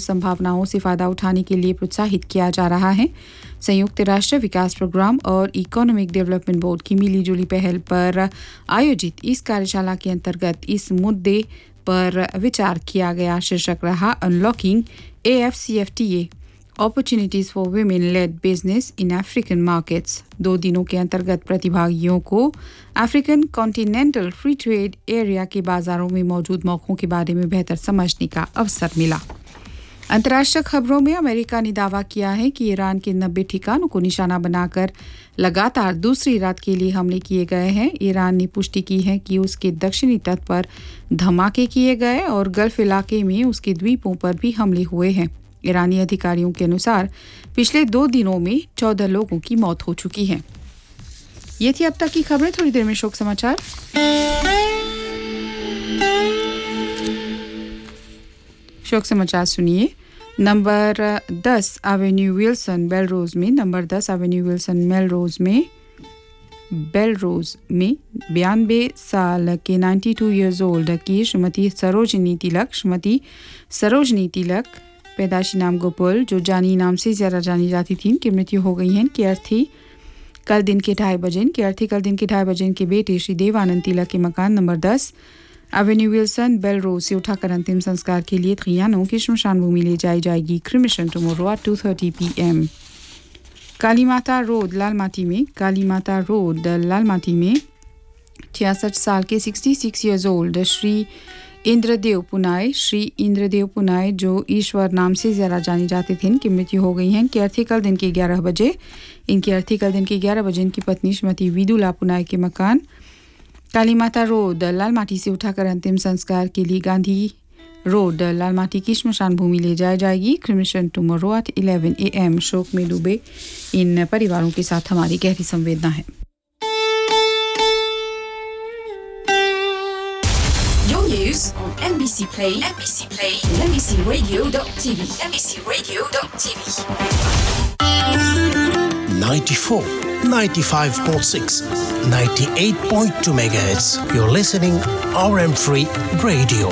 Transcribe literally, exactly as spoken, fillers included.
संभावनाओं से फ़ायदा उठाने के लिए प्रोत्साहित किया जा रहा है। संयुक्त राष्ट्र विकास प्रोग्राम और इकोनॉमिक डेवलपमेंट बोर्ड की मिलीजुली पहल पर आयोजित इस कार्यशाला के अंतर्गत इस मुद्दे पर विचार किया गया। शीर्षक रहा unlocking A F C F T A opportunities for women lead business in African markets. दो दिनों के अंतर्गत प्रतिभागियों को African continental free trade area के बाजारों में मौजूद मौकों के बारे में बेहतर समझने का अवसर मिला। अंतर्राष्ट्रीय खबरों में अमेरिका ने दावा किया है कि ईरान के नब्बे ठिकानों को निशाना बनाकर लगातार दूसरी रात के लिए हमले किए गए हैं। ईरान ने पुष्टि की है कि उसके दक्षिणी तट पर धमाके किए गए और गल्फ इलाके में उसके द्वीपों पर भी हमले हुए हैं। ईरानी अधिकारियों के अनुसार पिछले दो दिनों में चौदह लोगों की मौत हो चुकी है। ये थी अब तक की खबरें। थोड़ी देर में शोक समाचार। शोक समाचार सुनिए। नंबर दस एवेन्यू विल्सन बेलरोज में नंबर दस एवेन्यू विल्सन मेलरोज में बेलरोज में बयानबे साल के बानवे इयर्स ओल्ड की श्रीमती सरोजनी तिलक श्रीमती सरोजनी तिलक पैदाशी नाम गोपाल, जो जानी नाम से ज़्यादा जानी जाती थी, की मृत्यु हो गई है। इनकी अर्थी कल दिन के ढाई बजे इनकी अर्थी कल दिन के ढाई बजे इनके बेटे श्री देवानंद तिलक के मकान नंबर दस एवेन्यू विल्सन बेलरोज से उठाकर अंतिम संस्कार के लिए खियानों की श्मशान भूमि ले जाई जाएगी। Cremation tomorrow at to thirty P M. काली माता रोड लालमाटी में काली माता रोड लालमाटी में छियासठ साल के छियासठ इयर्स ओल्ड श्री इंद्रदेव पुनाय श्री इंद्रदेव पुनाय, जो ईश्वर नाम से ज़्यादा जानी जाते थे, इनकी मृत्यु हो गई है। इनकी अर्थी कल दिन के ग्यारह बजे इनकी अर्थी कल दिन के ग्यारह बजे इनकी पत्नी श्रीमती विदुला पुनाय के मकान काली माता रोड लालमाटी से उठाकर अंतिम संस्कार के लिए गांधी रोड लालमाटी की श्मशान भूमि ले जाई जाएगी। Cremation tomorrow at eleven A M. शोक में डूबे इन परिवारों के साथ हमारी गहरी संवेदना है। News on N B C Play, N B C Play, and N B C Radio dot T V, N B C Radio dot T V. ninety-four, ninety-five point six, ninety-eight point two megahertz. You're listening R M three Radio.